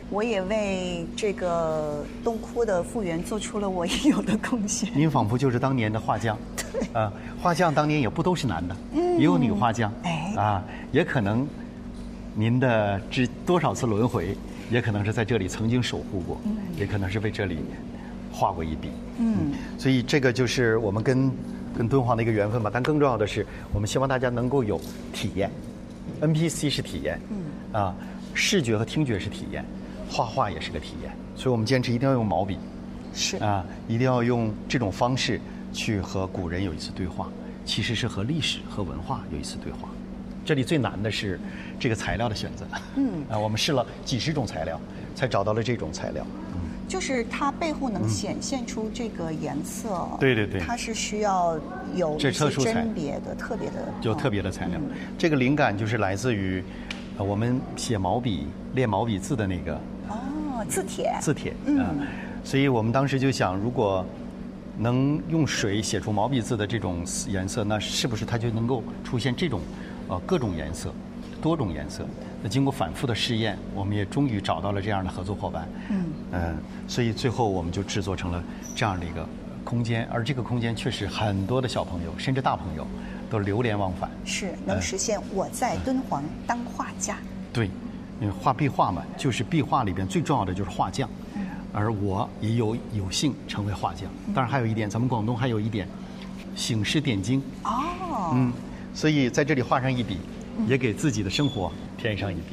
我也为这个东窟的复原做出了我应有的贡献。 您仿佛就是当年的画匠，对，画匠当年也不都是男的，也有女画匠，也可能您的这多少次轮回，也可能是在这里曾经守护过，也可能是为这里画过一笔，所以这个就是我们跟敦煌的一个缘分吧。但更重要的是，我们希望大家能够有体验 ，NPC 是体验，视觉和听觉是体验，画画也是个体验。所以我们坚持一定要用毛笔， 是一定要用这种方式去和古人有一次对话，其实是和历史和文化有一次对话。这里最难的是这个材料的选择，我们试了几十种材料，才找到了这种材料。 就是它背后能显现出这个颜色， 对对对， 它是需要有一些甄别的、特别的， 有特别的材料。这个灵感就是来自于我们写毛笔、练毛笔字的那个字帖。 字帖所以我们当时就想，如果能用水写出毛笔字的这种颜色，那是不是它就能够出现这种各种颜色、多种颜色？那经过反复的试验，我们也终于找到了这样的合作伙伴。所以最后我们就制作成了这样的一个空间，而这个空间确实很多的小朋友甚至大朋友都流连忘返， 是能实现我在敦煌当画家。 对，因为画壁画嘛，就是壁画里边最重要的就是画匠，而我也有幸成为画匠。当然还有一点，咱们广东还有一点醒狮点睛所以在这里画上一笔，也给自己的生活添上一笔。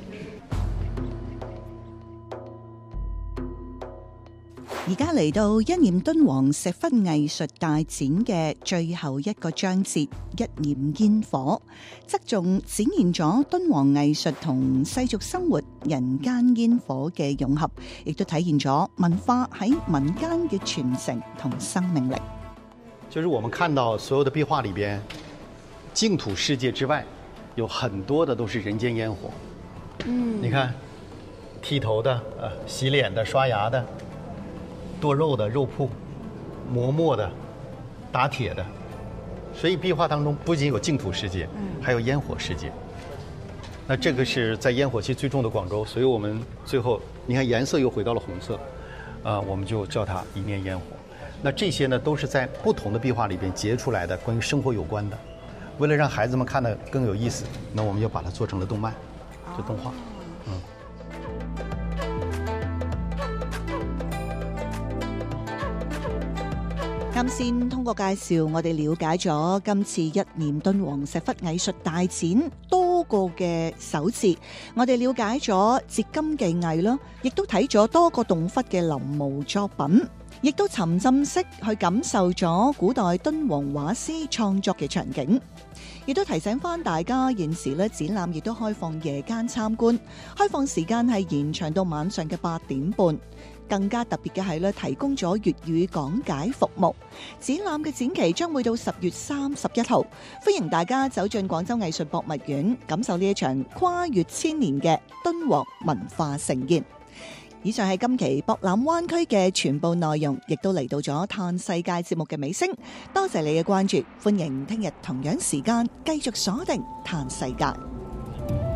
而家嚟到一念敦煌石窟藝術大展嘅最後一個章節，一念煙火，側重展現咗敦煌藝術同世俗生活人間煙火嘅融合，亦都體現咗文化喺民間嘅傳承同生命力。 就是我們看到所有的壁畫裏邊，淨土世界之外，有很多的都是人間煙火。你看，剃頭的、洗臉的、刷牙的。剁肉的肉铺，磨墨的，打铁的，所以壁畫當中不僅有淨土世界，還有煙火世界。那這個是在煙火氣最重的廣州，所以我們最後你看顏色又回到了紅色，我們就叫它一念煙火。那這些呢都是在不同的壁畫裏邊結出來的關於生活有關的。為了讓孩子們看得更有意思，那我們就把它做成了動漫，就動畫。 啱先通過介紹，我哋了解咗今次一念敦煌石窟藝術大展多個嘅首次，我哋了解咗折金技藝啦，亦都睇咗多個洞窟嘅臨摹作品，亦都沉浸式去感受咗古代敦煌畫師創作嘅場景，亦都提醒翻大家，現時咧展覽亦都開放夜間參觀，開放時間係延長到晚上嘅8點半。更加特別嘅係咧，提供咗粵語講解服務。展覽嘅展期將會到10月31號，歡迎大家走進廣州藝術博物院，感受呢一場跨越千年嘅敦煌文化盛宴。以上係今期博覽灣區嘅全部內容，亦都嚟到咗探世界節目嘅尾聲。多謝你嘅關注，歡迎聽日同樣時間繼續鎖定探世界。